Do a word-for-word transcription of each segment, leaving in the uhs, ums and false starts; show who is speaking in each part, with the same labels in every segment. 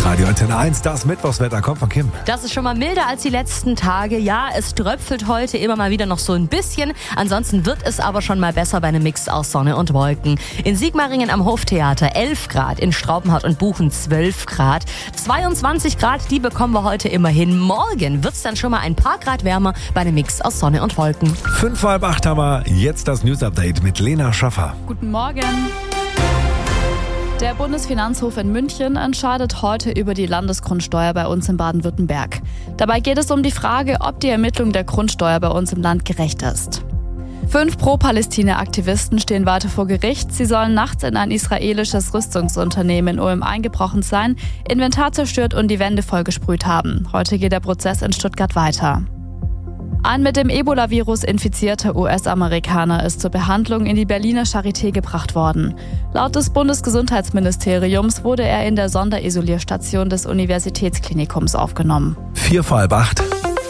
Speaker 1: Hitradio Antenne eins, das Mittwochswetter kommt von Kim.
Speaker 2: Das ist schon mal milder als die letzten Tage. Ja, es tröpfelt heute immer mal wieder noch so ein bisschen. Ansonsten wird es aber schon mal besser bei einem Mix aus Sonne und Wolken. In Sigmaringen am Hoftheater elf Grad, in Straubenhardt und Buchen zwölf Grad. zweiundzwanzig Grad, die bekommen wir heute immerhin. Morgen wird es dann schon mal ein paar Grad wärmer bei einem Mix aus Sonne und Wolken.
Speaker 1: Fünf vor halb acht haben wir jetzt das News-Update mit Lena Schaffer.
Speaker 3: Guten Morgen. Der Bundesfinanzhof in München entscheidet heute über die Landesgrundsteuer bei uns in Baden-Württemberg. Dabei geht es um die Frage, ob die Ermittlung der Grundsteuer bei uns im Land gerecht ist. Fünf Pro-Palästina-Aktivisten stehen weiter vor Gericht. Sie sollen nachts in ein israelisches Rüstungsunternehmen in Ulm eingebrochen sein, Inventar zerstört und die Wände vollgesprüht haben. Heute geht der Prozess in Stuttgart weiter. Ein mit dem Ebola-Virus infizierter U S-Amerikaner ist zur Behandlung in die Berliner Charité gebracht worden. Laut des Bundesgesundheitsministeriums wurde er in der Sonderisolierstation des Universitätsklinikums aufgenommen.
Speaker 1: Vier vor halb acht.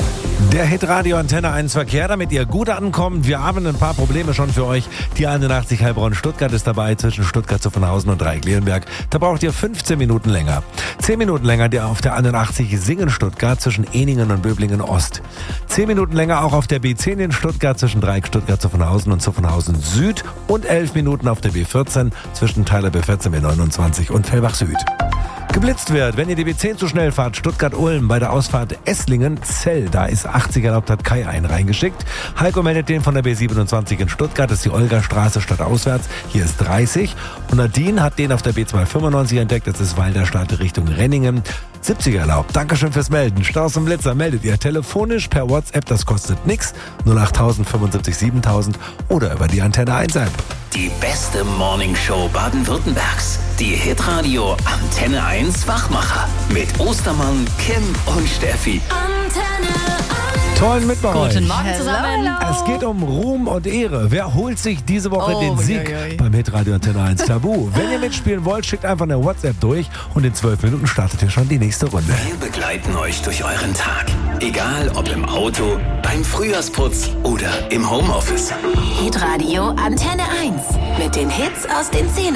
Speaker 1: Der Hitradio Antenne eins Verkehr, damit ihr gut ankommt. Wir haben ein paar Probleme schon für euch. Die einundachtzig Heilbronn-Stuttgart ist dabei zwischen Stuttgart-Zuffenhausen und Dreieck-Leonberg. Da braucht ihr fünfzehn Minuten länger. zehn Minuten länger der auf der einundachtzig Singen-Stuttgart zwischen Eningen und Böblingen-Ost. zehn Minuten länger auch auf der B zehn in Stuttgart zwischen Dreieck Stuttgart-Zuffenhausen und Zuffenhausen-Süd. Und elf Minuten auf der B vierzehn zwischen Teiler B vierzehn B neunundzwanzig und Fellbach-Süd. Geblitzt wird, wenn ihr die B zehn zu schnell fahrt, Stuttgart-Ulm bei der Ausfahrt Esslingen-Zell. Da ist achtzig erlaubt, hat Kai einen reingeschickt. Heiko meldet den von der B siebenundzwanzig in Stuttgart, das ist die Olga-Straße stadtauswärts. Hier ist dreißig. Und Nadine hat den auf der B zweihundertfünfundneunzig entdeckt, das ist Walderstadt Richtung Renningen. siebzig erlaubt. Dankeschön fürs Melden. Staus und Blitzer meldet ihr telefonisch per WhatsApp, das kostet nix. null acht null null fünfundsiebzig siebentausend oder über die Antenne eins App.
Speaker 4: Die beste Morningshow Baden-Württembergs. Die Hitradio Antenne eins Wachmacher. Mit Ostermann, Kim und Steffi.
Speaker 2: Antenne eins.
Speaker 1: Tollen Mittwoch euch.
Speaker 2: Guten Morgen zusammen.
Speaker 1: Es geht um Ruhm und Ehre. Wer holt sich diese Woche
Speaker 2: Oh,
Speaker 1: den Sieg
Speaker 2: ui, ui.
Speaker 1: beim Hitradio Antenne eins Tabu? Wenn ihr mitspielen wollt, schickt einfach eine WhatsApp durch und in zwölf Minuten startet ihr schon die nächste Runde.
Speaker 4: Wir begleiten euch durch euren Tag. Egal ob im Auto, beim Frühjahrsputz oder im Homeoffice.
Speaker 5: Hitradio Antenne eins. Mit den Hits aus den Zehner.